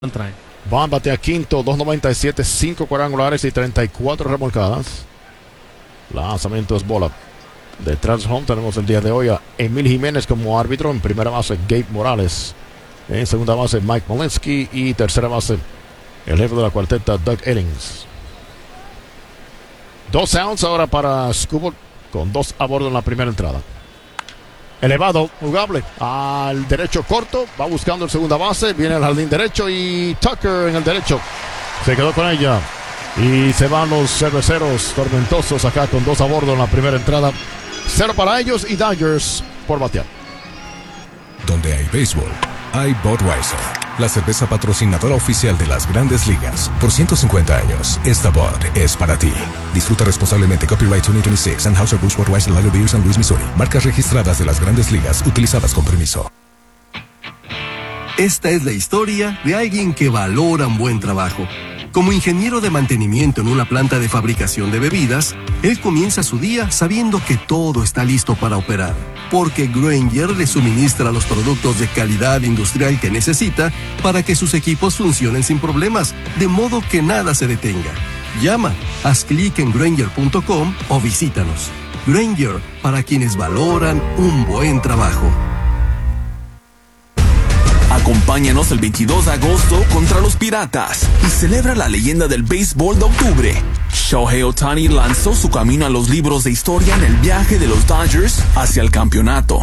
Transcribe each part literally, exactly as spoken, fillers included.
Trae. Van batea quinto, dos noventa y siete, cinco cuadrangulares y treinta y cuatro remolcadas. Lanzamiento es bola. Detrás home tenemos el día de hoy a Emil Jiménez como árbitro. En primera base Gabe Morales. En segunda base Mike Molinsky. Y tercera base el jefe de la cuarteta Doug Eddings. Dos outs ahora para Skubal con dos a bordo en la primera entrada. Elevado, jugable al derecho corto, va buscando el segunda base, viene al jardín derecho y Tucker en el derecho se quedó con ella y se van los cerveceros tormentosos acá con dos a bordo en la primera entrada. Cero para ellos y Dodgers por batear. Donde hay béisbol, hay Budweiser, la cerveza patrocinadora oficial de las Grandes Ligas. Por ciento cincuenta años, esta Bud es para ti. Disfruta responsablemente. Copyright veinte veintiséis, Anheuser-Busch Budweiser Lager Beer San Luis, Missouri. Marcas registradas de las Grandes Ligas, utilizadas con permiso. Esta es la historia de alguien que valora un buen trabajo. Como ingeniero de mantenimiento en una planta de fabricación de bebidas, él comienza su día sabiendo que todo está listo para operar, porque Grainger le suministra los productos de calidad industrial que necesita para que sus equipos funcionen sin problemas, de modo que nada se detenga. Llama, haz clic en Grainger punto com o visítanos. Grainger, para quienes valoran un buen trabajo. Acompáñanos el veintidós de agosto contra los Piratas y celebra la leyenda del béisbol de octubre. Shohei Ohtani lanzó su camino a los libros de historia en el viaje de los Dodgers hacia el campeonato.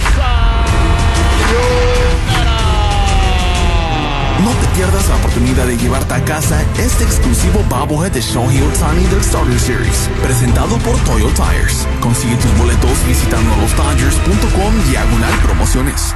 No te pierdas la oportunidad de llevarte a casa este exclusivo bobblehead de Shohei Ohtani del Starter Series, presentado por Toyo Tires. Consigue tus boletos visitando los Dodgers punto com diagonal promociones.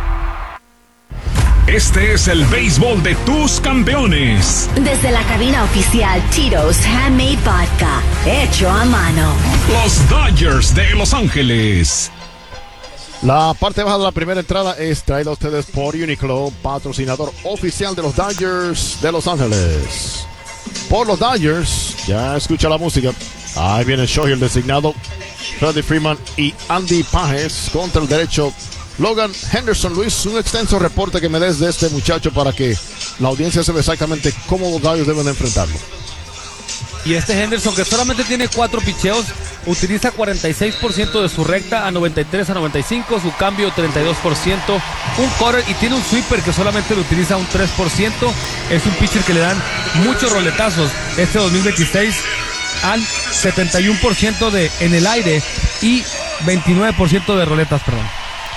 Este es el béisbol de tus campeones. Desde la cabina oficial Tito's Handmade Vodka, hecho a mano. Los Dodgers de Los Ángeles. La parte baja de la primera entrada es traída a ustedes por Uniqlo, patrocinador oficial de los Dodgers de Los Ángeles. Por los Dodgers, ya escucha la música. Ahí viene Shohei, el designado, Freddie Freeman y Andy Pages contra el derecho. Logan Henderson. Luis, un extenso reporte que me des de este muchacho para que la audiencia sepa exactamente cómo los Dodgers deben de enfrentarlo. Y este Henderson, que solamente tiene cuatro picheos, utiliza cuarenta y seis por ciento de su recta a noventa y tres a noventa y cinco, su cambio treinta y dos por ciento, un cutter y tiene un sweeper que solamente lo utiliza un tres por ciento. Es un pitcher que le dan muchos roletazos. Este dos mil veintiséis al setenta y uno por ciento de en el aire y veintinueve por ciento de roletas, perdón.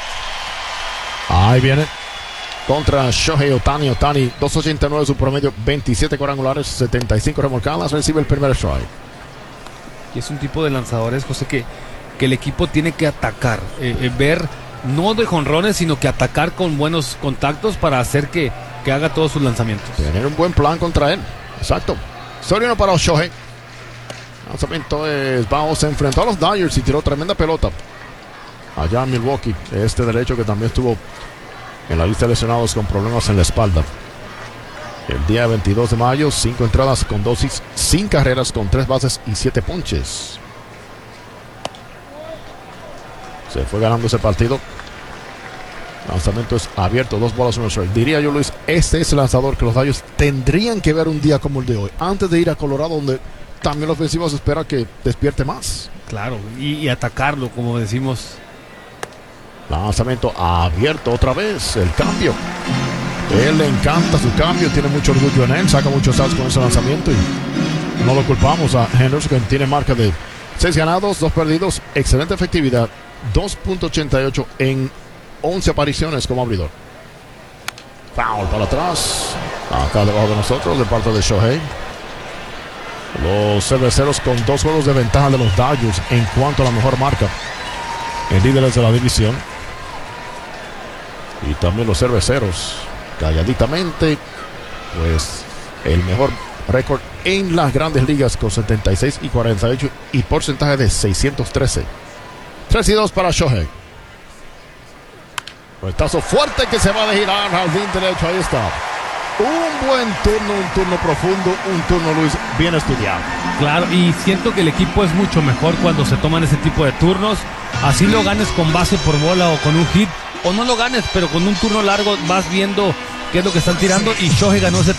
Ahí viene contra Shohei Ohtani. Ohtani, dos ochenta y nueve su promedio, veintisiete cuadrangulares, setenta y cinco remolcadas. Recibe el primer strike. Y es un tipo de lanzadores, José, que, que el equipo tiene que atacar, eh, eh, ver, no de jonrones, sino que atacar con buenos contactos para hacer que, que haga todos sus lanzamientos. Tener un buen plan contra él. Exacto. Soriano para Shohei. Lanzamiento es, vamos, se enfrentó a los Dodgers y tiró tremenda pelota allá en Milwaukee. Este derecho que también estuvo en la lista de lesionados con problemas en la espalda. El día veintidós de mayo, cinco entradas con dos hits, sin carreras, con tres bases y siete ponches. Se fue ganando ese partido. Lanzamiento es abierto, dos bolas, un strike. Diría yo, Luis, este es el lanzador que los Dodgers tendrían que ver un día como el de hoy, antes de ir a Colorado, donde también la ofensiva se espera que despierte más. Claro, y, y atacarlo, como decimos. Lanzamiento abierto otra vez, el cambio. Él le encanta su cambio, tiene mucho orgullo en él, saca muchos outs con ese lanzamiento y no lo culpamos a Henderson, que tiene marca de seis ganados, dos perdidos, excelente efectividad, dos punto ochenta y ocho en once apariciones como abridor. Foul para atrás, acá debajo de nosotros, de parte de Shohei. Los cerveceros con dos juegos de ventaja de los Dodgers en cuanto a la mejor marca en líderes de la división. Y también los cerveceros, calladitamente, pues el mejor récord en las Grandes Ligas con setenta y seis y cuarenta y ocho y porcentaje de seiscientos trece. tres y dos para Shohei. Puestazo fuerte que se va a girar al jardín derecho. Ahí está. Un buen turno, un turno profundo, un turno, Luis, bien estudiado. Claro, y siento que el equipo es mucho mejor cuando se toman ese tipo de turnos. Así lo ganes con base por bola o con un hit, o no lo ganes, pero con un turno largo vas viendo qué es lo que están tirando, y Shohei ganó ese